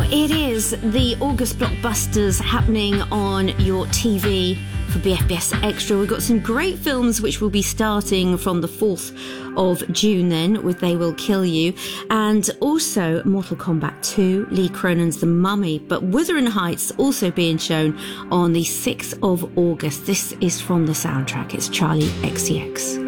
it is the August blockbusters happening on your TV for BFBS Extra. We've got some great films which will be starting from the 4th of June then with They Will Kill You, and also Mortal Kombat 2, Lee Cronan's The Mummy, but Wuthering Heights also being shown on the 6th of August. This is from the soundtrack. It's Charlie XCX.